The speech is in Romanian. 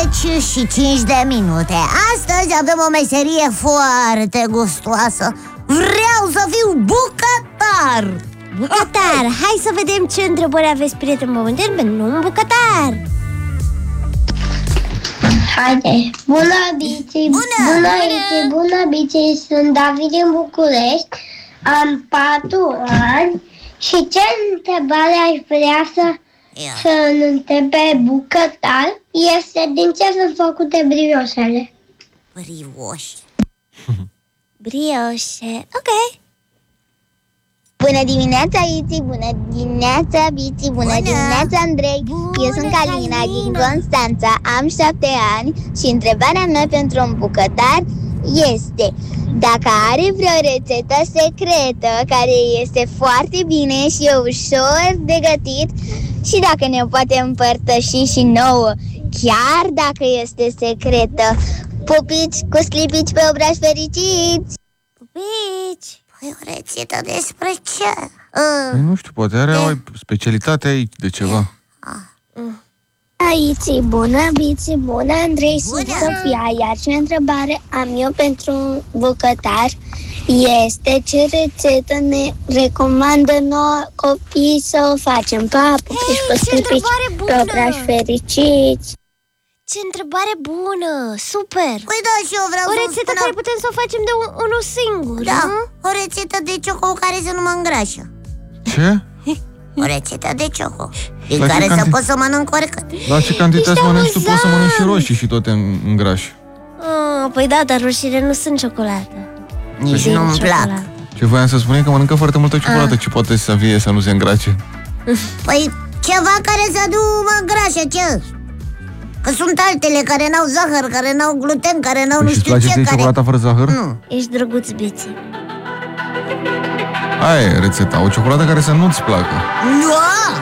25 de minute. Astăzi avem o meserie foarte gustoasă. Vreau să fiu bucătar. Bucătar, hai să vedem ce întrebări aveți, prieteni momenteni, pentru un bucătar. Haide! Bună, Bici! Bună! Bună, Bici! Sunt David din București, am 4 ani și ce întrebare aș vrea să-l întreb pe bucătar este din ce sunt făcute brioșele? Brioși. Brioșe, ok. Bună dimineața, Iți! Bună dimineața, Bici! Bună dimineața, Andrei! Eu sunt Calina din Constanța, am 7 ani și întrebarea mea pentru un bucătar este dacă are vreo rețetă secretă care este foarte bine și ușor de gătit și dacă ne poate împărtăși și nouă, chiar dacă este secretă. Pupici cu sclipici pe obrazi fericiți! Pupici! Păi o rețetă despre ce? Nu știu, poate are o specialitate aici de ceva. Aici, bună, Bici, bună, Andrei, sunt Bună. Sofia, iar ce întrebare am eu pentru un bucătar este ce rețetă ne recomandă nouă copiii să o facem. Pa, pupici cu ce sclipici întrebare pe bună! obrazi fericiți. Ce întrebare bună, super! Păi da, și eu vreau O să rețetă care putem să o facem de unul singur, Da, nu? o rețetă de cioco care să nu mă îngrașă. Ce? O rețetă de cioco din La ce care să canti- pot să mănânc oricât. La ce cantități Ești mănânci tu, poți să mănânci și amuzant! roșii și tot te îngrași. Păi da, dar roșiile nu sunt ciocolată. Nici Din nu-mi plac. ciocolată. Ce voiam să spun e că mănâncă foarte multă ciocolată, ce poate să fie să nu se îngrace. Păi ceva care să nu mă îngrașă, ce? Că sunt altele care n-au zahăr, care n-au gluten, care n-au Păi nu și îți știu place ce, ție care... ciocolata fără zahăr? Nu. Ești drăguț, Bici. Aia e rețeta, o ciocolată care să nu-ți placă. Nu!